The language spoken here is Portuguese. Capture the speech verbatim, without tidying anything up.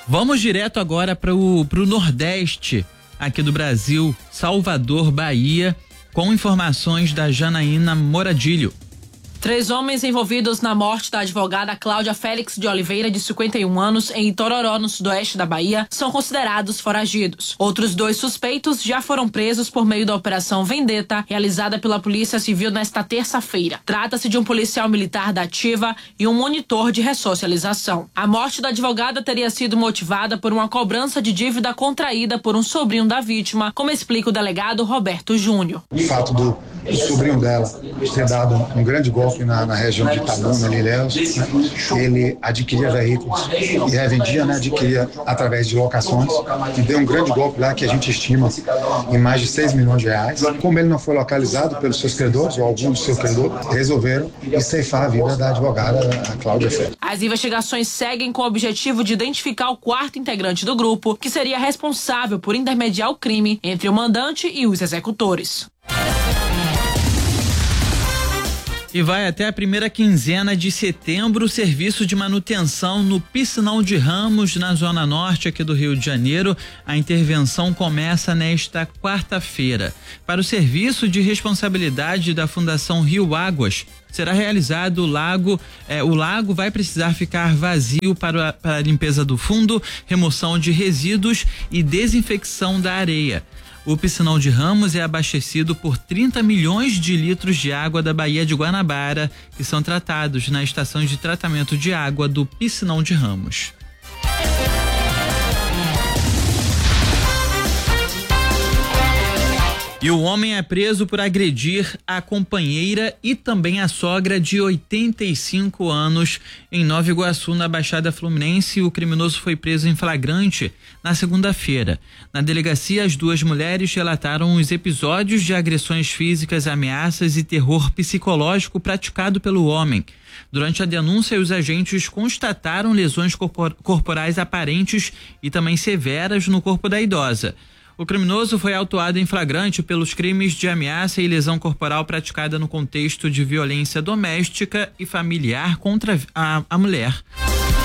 Vamos direto agora para o Nordeste aqui do Brasil, Salvador, Bahia, com informações da Janaína Moradilho. Três homens envolvidos na morte da advogada Cláudia Félix de Oliveira, de cinquenta e um anos, em Itororó, no sudoeste da Bahia, são considerados foragidos. Outros dois suspeitos já foram presos por meio da Operação Vendetta, realizada pela Polícia Civil nesta terça-feira. Trata-se de um policial militar da Ativa e um monitor de ressocialização. A morte da advogada teria sido motivada por uma cobrança de dívida contraída por um sobrinho da vítima, como explica o delegado Roberto Júnior. O fato do, do sobrinho dela ter dado um grande golpe Na, na região de Itabuna, Ilhéus, né? Ele adquiria veículos e revendia, né? Adquiria através de locações e deu um grande golpe lá que a gente estima em mais de seis milhões de reais. Como ele não foi localizado pelos seus credores ou algum dos seus credores, resolveram ceifar a vida da advogada, a Cláudia Félix. As investigações seguem com o objetivo de identificar o quarto integrante do grupo, que seria responsável por intermediar o crime entre o mandante e os executores. E vai até a primeira quinzena de setembro o serviço de manutenção no Piscinão de Ramos, na zona norte aqui do Rio de Janeiro. A intervenção começa nesta quarta-feira. Para o serviço de responsabilidade da Fundação Rio Águas, será realizado o lago, eh, o lago vai precisar ficar vazio para a, para a limpeza do fundo, remoção de resíduos e desinfecção da areia. O Piscinão de Ramos é abastecido por trinta milhões de litros de água da Baía de Guanabara, que são tratados na estação de tratamento de água do Piscinão de Ramos. E o homem é preso por agredir a companheira e também a sogra de oitenta e cinco anos em Nova Iguaçu, na Baixada Fluminense. O criminoso foi preso em flagrante na segunda-feira. Na delegacia, as duas mulheres relataram os episódios de agressões físicas, ameaças e terror psicológico praticado pelo homem. Durante a denúncia, os agentes constataram lesões corpor- corporais aparentes e também severas no corpo da idosa. O criminoso foi autuado em flagrante pelos crimes de ameaça e lesão corporal praticada no contexto de violência doméstica e familiar contra a, a mulher.